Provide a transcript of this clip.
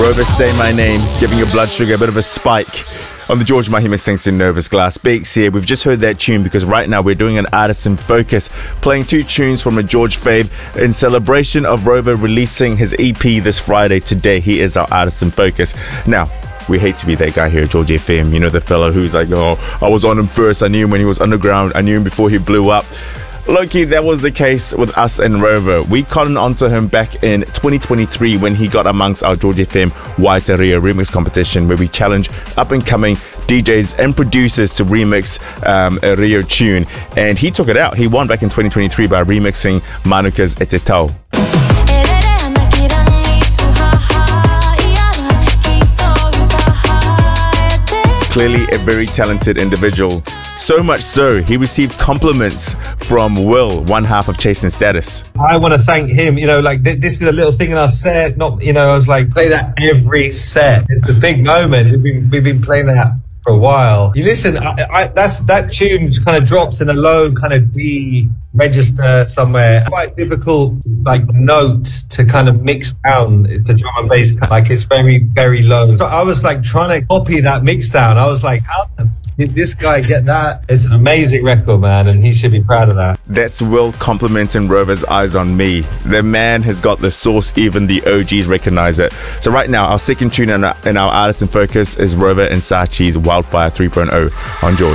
Rover Say My Name, giving your blood sugar a bit of a spike on the George Mahi mixing in Nervous Glass. Beaks here. We've just heard that tune because right now we're doing an artist in focus, playing two tunes from a George fave in celebration of Rover releasing his EP this Friday. Today, he is our artist in focus. Now, we hate to be that guy here at George FM. You know, the fellow who's like, oh, I was on him first. I knew him when he was underground. I knew him before he blew up. Low-key, that was the case with us and Rover. We cottoned onto him back in 2023 when he got amongst our George FM Waita Rio remix competition, where we challenged up-and-coming DJs and producers to remix a Rio tune. And he took it out. He won back in 2023 by remixing Manuka's E Te Tau. Clearly a very talented individual. So much so, he received compliments from Will, one half of Chasing Status. I want to thank him. You know, like this is a little thing in our set. Not, you know, I was like, play that every set. It's a big moment. We've been playing that for a while. You listen, that tune kind of drops in a low kind of D register somewhere. Quite difficult, like, note to kind of mix down the drum and bass. Like, it's very, very low. So I was like trying to copy that mix down. I was like, how did this guy get that? It's an amazing record, man, and he should be proud of that. That's Will complimenting Rover's Eyes on Me. The man has got the sauce, even the OGs recognize it. So right now, our second tune in our artist in focus is Rover and Sachi's Wildfire 3.0 on George.